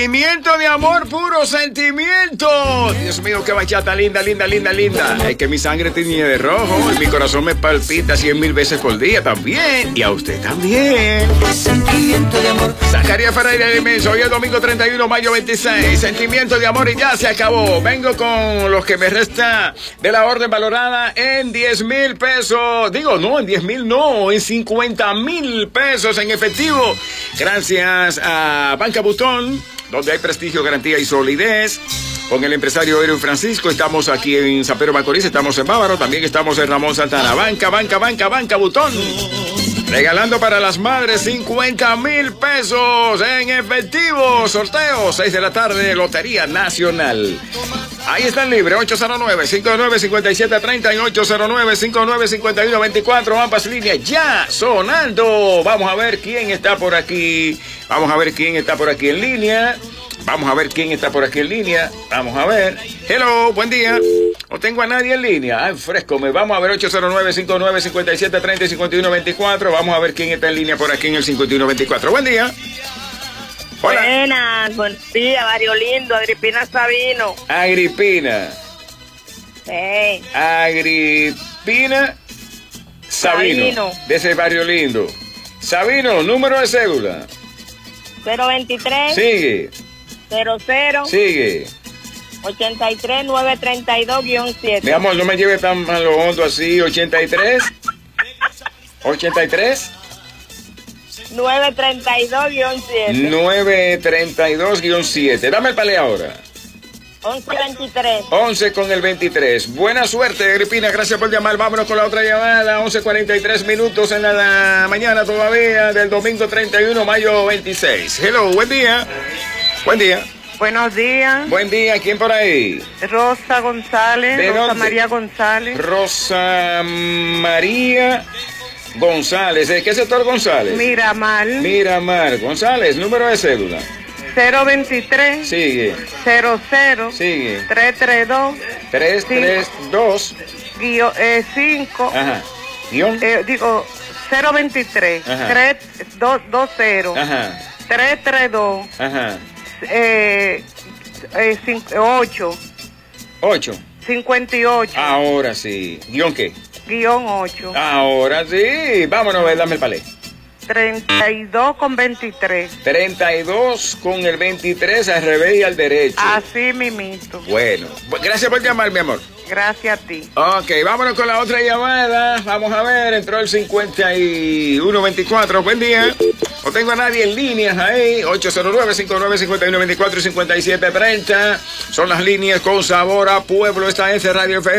Sentimiento de amor, puro sentimiento. Dios mío, qué bachata linda, linda, linda, linda. Es que mi sangre tiñe de rojo y mi corazón me palpita 100,000 veces por día también. Y a usted también. Sentimiento de amor. Zacarías Ferreira de Inmenso. Hoy es domingo 31, mayo 26. Sentimiento de amor y ya se acabó. Vengo con los que me resta de la orden valorada en 10,000 pesos. Digo, no, en 10,000 no, en 50,000 pesos en efectivo. Gracias a Banca Butón, donde hay prestigio, garantía y solidez. Con el empresario Erwin Francisco, estamos aquí en San Pedro Macorís, estamos en Bávaro, también estamos en Ramón Santana. Banca Butón. Regalando para las madres 50,000 pesos en efectivo. Sorteo, 6 de la tarde, Lotería Nacional. Ahí están libres, 809-595730 y 809-595124. Ambas líneas ya sonando. Vamos a ver quién está por aquí. Vamos a ver quién está por aquí en línea. Vamos a ver quién está por aquí en línea. Vamos a ver. Hello, buen día. No tengo a nadie en línea. Ay, fresco. Vamos a ver 809-595730 y 5124. Vamos a ver quién está en línea por aquí en el 5124. Buen día. Hola. Buenas, buen día, barrio lindo, Agripina Sabino. Agripina. Sí. Agripina Sabino. De ese barrio lindo. Sabino, número de cédula. 023. Sigue. 00. Sigue. 83932-7. Mi amor, no me lleve tan a lo hondo así. 83. 83. 932-7. 932-7. Dame el palé ahora. 1123. 11 con el 23. Buena suerte, Agripina. Gracias por llamar. Vámonos con la otra llamada. 11:43 minutos en la mañana todavía del domingo 31, mayo 26. Hello, buen día. Buen día. Buenos días. Buen día. ¿Quién por ahí? Rosa González. ¿De Rosa dónde? María González. Rosa María González. ¿De qué sector González? Miramar. Miramar. González, número de cédula. 023. Sigue. 00. Sigue. 332. 332. 5. Ajá. Guión. Digo, 023. Ajá. 320. Ajá. 332. Ajá. 8. 8. 58. Ahora sí. ¿Guión qué? Guión 8. Ahora sí. Vámonos, dame el palé. 32 con 23. 32 con el 23 al revés y al derecho. Así mimito. Bueno. Gracias por llamar, mi amor. Gracias a ti. Ok, vámonos con la otra llamada. Vamos a ver, entró el 5124. Buen día. No tengo a nadie en líneas ahí. 809-595124 y 5730. Son las líneas con sabor a pueblo. Esta es Radio FM.